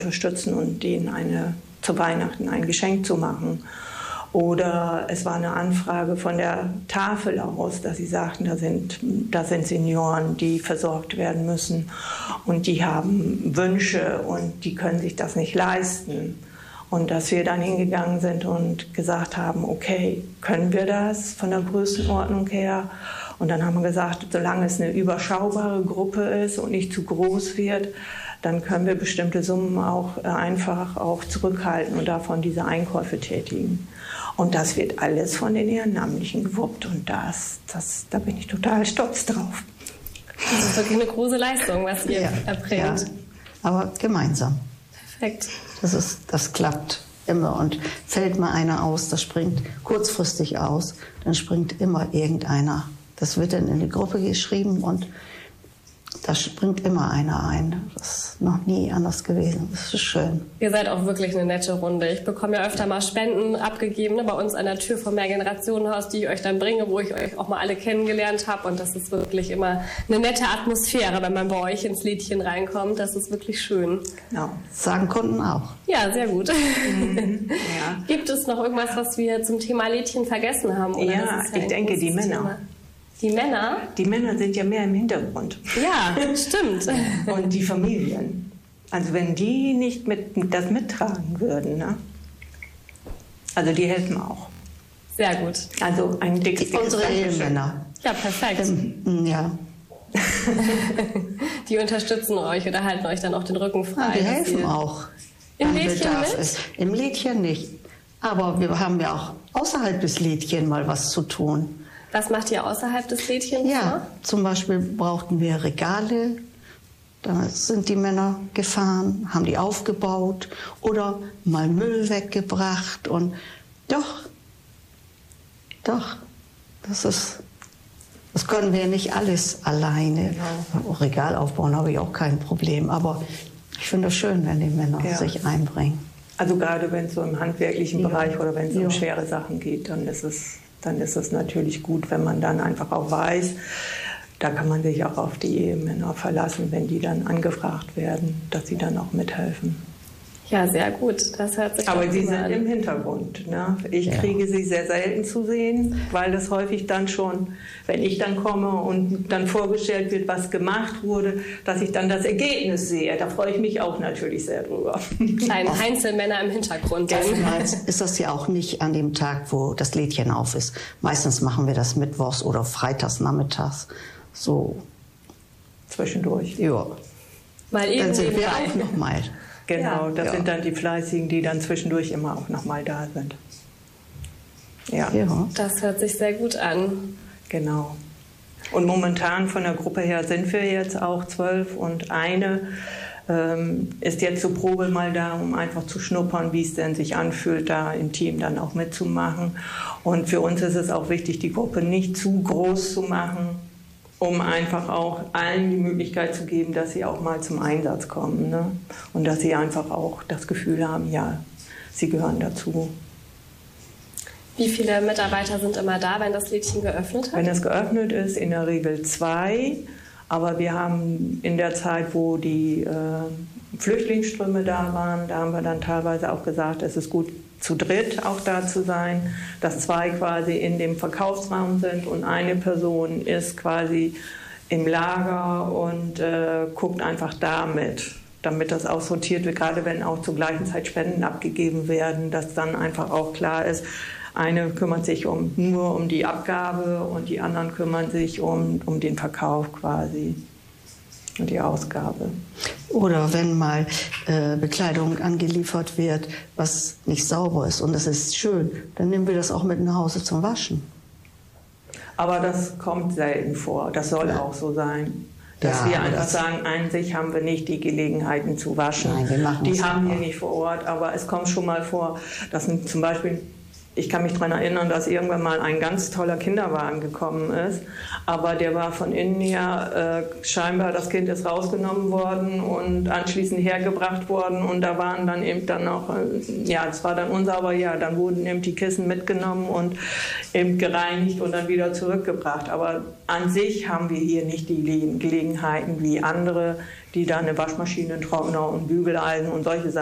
unterstützen und denen zu Weihnachten ein Geschenk zu machen. Oder es war eine Anfrage von der Tafel aus, dass sie sagten, da sind Senioren, die versorgt werden müssen und die haben Wünsche und die können sich das nicht leisten. Und dass wir dann hingegangen sind und gesagt haben, okay, können wir das von der Größenordnung her? Und dann haben wir gesagt, solange es eine überschaubare Gruppe ist und nicht zu groß wird, dann können wir bestimmte Summen auch einfach auch zurückhalten und davon diese Einkäufe tätigen. Und das wird alles von den Ehrenamtlichen gewuppt und da bin ich total stolz drauf. Das ist wirklich eine große Leistung, was ihr erbringt. Ja, aber gemeinsam. Perfekt. Das klappt immer. Und fällt mal einer aus, das springt kurzfristig aus, dann springt immer irgendeiner. Das wird dann in die Gruppe geschrieben und da springt immer einer ein. Das ist noch nie anders gewesen. Das ist schön. Ihr seid auch wirklich eine nette Runde. Ich bekomme ja öfter mal Spenden abgegeben, bei uns an der Tür vom Mehrgenerationenhaus, die ich euch dann bringe, wo ich euch auch mal alle kennengelernt habe. Und das ist wirklich immer eine nette Atmosphäre, wenn man bei euch ins Lädchen reinkommt. Das ist wirklich schön. Ja, sagen Kunden auch. Ja, sehr gut. Ja. Gibt es noch irgendwas, was wir zum Thema Lädchen vergessen haben? Oder ja, ich denke, die Männer. Thema? Die Männer? Die Männer sind ja mehr im Hintergrund. Ja, stimmt. Und die Familien. Also wenn die nicht das mittragen würden, ne? Also die helfen auch. Sehr gut. Also ein dickes unsere Ehemänner. Ja, perfekt. Ja. Die unterstützen euch oder halten euch dann auch den Rücken frei. Ja, die helfen auch. Im Lädchen mit? Im Lädchen nicht. Aber wir haben ja auch außerhalb des Lädchen mal was zu tun. Was macht ihr außerhalb des Lädchens? Ja, zum Beispiel brauchten wir Regale. Da sind die Männer gefahren, haben die aufgebaut oder mal Müll weggebracht. Und doch, das können wir nicht alles alleine. Ja. Regal aufbauen habe ich auch kein Problem. Aber ich finde es schön, wenn die Männer sich einbringen. Also gerade wenn es so im handwerklichen Bereich oder wenn es um schwere Sachen geht, dann ist es natürlich gut, wenn man dann einfach auch weiß, da kann man sich auch auf die Ehemänner verlassen, wenn die dann angefragt werden, dass sie dann auch mithelfen. Ja, sehr gut. Das hört sich Aber sie sind im Hintergrund. Ne? Ich kriege sie sehr selten zu sehen, weil das häufig dann schon, wenn ich dann komme und dann vorgestellt wird, was gemacht wurde, dass ich dann das Ergebnis sehe. Da freue ich mich auch natürlich sehr drüber. Kleine Einzelmänner im Hintergrund. Oftmals ist das ja auch nicht an dem Tag, wo das Lädchen auf ist. Meistens machen wir das mittwochs oder freitags nachmittags. So zwischendurch. Ja. Mal eben dann sind wir auch noch mal. Genau, das sind dann die Fleißigen, die dann zwischendurch immer auch noch mal da sind. Ja. Das hört sich sehr gut an. Genau. Und momentan von der Gruppe her sind wir jetzt auch 12 und eine ist jetzt zur Probe mal da, um einfach zu schnuppern, wie es denn sich anfühlt, da im Team dann auch mitzumachen. Und für uns ist es auch wichtig, die Gruppe nicht zu groß zu machen, um einfach auch allen die Möglichkeit zu geben, dass sie auch mal zum Einsatz kommen. Ne? Und dass sie einfach auch das Gefühl haben, ja, sie gehören dazu. Wie viele Mitarbeiter sind immer da, wenn das Lädchen geöffnet hat? Wenn es geöffnet ist, in der Regel 2. Aber wir haben in der Zeit, wo die Flüchtlingsströme da waren, da haben wir dann teilweise auch gesagt, es ist gut, zu dritt auch da zu sein, dass 2 quasi in dem Verkaufsraum sind und eine Person ist quasi im Lager und guckt einfach damit das auch sortiert wird, gerade wenn auch zur gleichen Zeit Spenden abgegeben werden, dass dann einfach auch klar ist, eine kümmert sich nur um die Abgabe und die anderen kümmern sich um den Verkauf quasi. Und die Ausgabe. Oder wenn mal Bekleidung angeliefert wird, was nicht sauber ist und es ist schön, dann nehmen wir das auch mit nach Hause zum Waschen. Aber das kommt selten vor. Das soll auch so sein. Dass wir einfach sagen, an sich haben wir nicht die Gelegenheiten zu waschen. Nein, wir machen die haben wir nicht vor Ort, aber es kommt schon mal vor, dass zum Beispiel Ich kann mich daran erinnern, dass irgendwann mal ein ganz toller Kinderwagen gekommen ist, aber der war von innen her scheinbar, das Kind ist rausgenommen worden und anschließend hergebracht worden und da waren dann eben dann noch, ja, das war dann unsauber, ja, dann wurden eben die Kissen mitgenommen und eben gereinigt und dann wieder zurückgebracht. Aber an sich haben wir hier nicht die Gelegenheiten wie andere, die da eine Waschmaschine, einen Trockner und Bügeleisen und solche Sachen